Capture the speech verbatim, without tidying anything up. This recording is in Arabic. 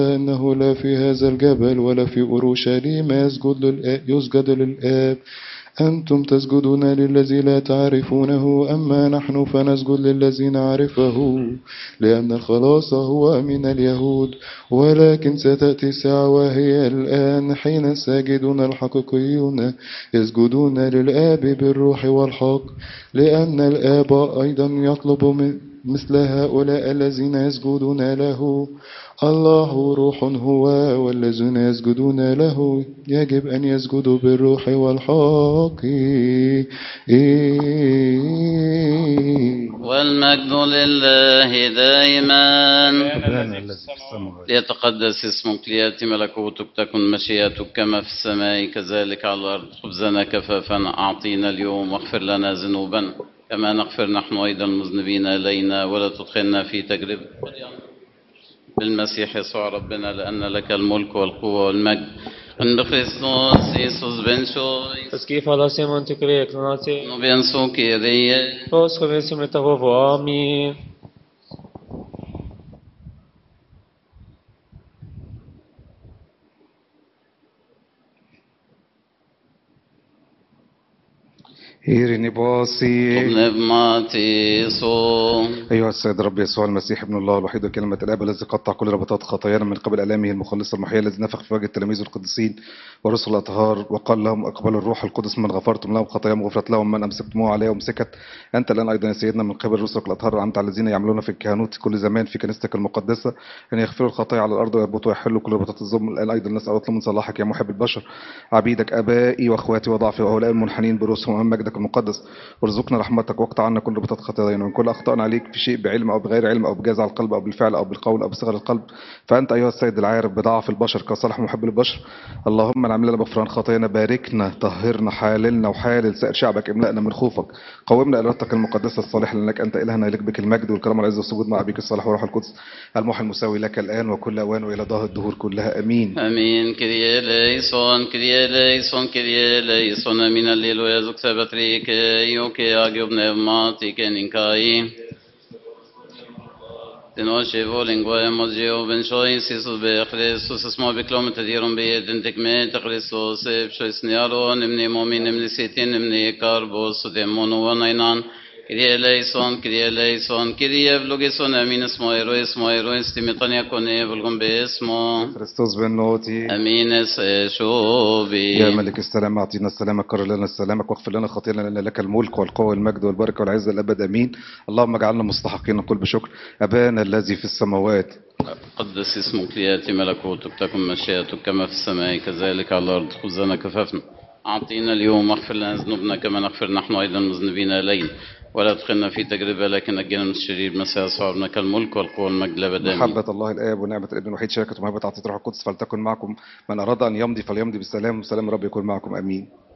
إنه لا في هذا الجبل ولا في أورشليم يسجد للآب, يسجد للآب. أنتم تسجدون للذي لا تعرفونه، أما نحن فنسجد للذي نعرفه، لأن الخلاص هو من اليهود. ولكن ستأتي ساعة وهي الآن حين الساجدون الحقيقيون يسجدون للآب بالروح والحق، لأن الآب أيضا يطلب من مثل هؤلاء الذين يسجدون له. الله روح هو، والذين يسجدون له يجب أن يسجدوا بالروح والحق. والمجد لله دائما. ليتقدس اسمك، ليأتي ملكوتك، تكن مشيئتك كما في السماء كذلك على الأرض. خبزنا كفافا أعطينا اليوم، واغفر لنا ذنوبنا كما نغفر نحن أيضا المذنبين إلينا، ولا تدخلنا في تجربة، بالمسيح يسوع ربنا، لأن لك الملك والقوة والمجد ان بخريستوس يسوس بن شوي. För skriva alla ser man tycker räknarna till. Nu ben så kiriye. För oss ska vi se med tavo. Amen. إيريني باصي نبماتي صو. أيها السيد رب يسوع المسيح ابن الله الوحيد وكلمة الآب الذي قطع كل ربطات خطايانا من قبل آلامه المخلص المحيي، الذي نفخ في وجه التلاميذ القديسين ورسل الأطهار وقال لهم اقبلوا الروح القدس، من غفرتم لهم خطاياهم غفرت لهم، من أمسكتموه عليها ومسكت أنت الآن أيضا يا سيدنا من قبل رسلك الأطهار أنت الذين يعملون في الكهنوت كل زمان في كنيستك المقدسة أن يغفروا الخطايا على الأرض ويربطوا ويحلوا كل ربطات الظلم. الآن أيضا نسأل واطلب من صلاحك يا محب البشر عبيدك آبائي وأخواتي وضعفي وهؤلاء المنحنين برؤوسهم أمام مجدك المقدس، وارزقنا رحمتك واقطع عنا كل ربطات خطايانا ومن كل أخطأنا عليك في شيء بعلم أو بغير علم أو بجازع القلب أو بالفعل أو بالقول أو بصغر القلب، فأنت أيها السيد العارف بضعف البشر كصالح محب البشر. اللهم نعمل لنا بغفران خطايانا، باركنا طهرنا حاللنا وحالل سائر شعبك، املأنا من خوفك، قومنا إرادتك المقدسة الصالحة، لأنك أنت إلهنا يليق بك المجد والكرم والعز والسجود مع أبيك الصالح وروح القدس المحي المساوي لك الآن وكل أوان وإلى ظهر الدهور كلها. أمين. أمين. كريه ليسون كريه ليسون كريه ليسون أمين. الليل ويزك سبتريك يوكي أجيب نبماتي كنينكاي تنوشي فولينغوي موزيو بن شوي سيسوس بخريستوس اسمه بكلوم تديرون بيدن تكميت خريستوس بشوي سنيارو نمني مومين نمني سيتين نمني كاربوس وديمون ونينان كريه ليسون كريه ليسون كريه بلوغيسون امين اسمه ايرو اسمه ايرو استيميطان يكوني بلغم باسمه خريستوس بن نوتي امين سيشوبي. يا ملك السلام اعطينا السلام، كرر لنا سلامك واغفر لنا خطيئنا، لان لك الملك والقوه والمجد والبركه والعزه الابد. امين. اللهم اجعلنا مستحقين نقول بشكر ابانا الذي في السماوات قدس اسمك، ليأتي ملكوتك، تكن مشيئتك كما في السماء كذلك على الأرض. خبزنا كفافنا أعطينا اليوم، واغفر لنا ذنوبنا كما نغفر نحن أيضا المذنبين إلينا، ولا تدخلنا في تجربة لكن نجينا من الشرير. مسيح يسوع ابنك الملك والقوة والمجد الأبد. آمين. محبة الله الآب ونعمة الابن الوحيد شركة ومحبة عطية روح القدس فلتكن معكم، من أراد أن يمضي فليمضي بالسلام، وسلام الرب يكون معكم. أمين.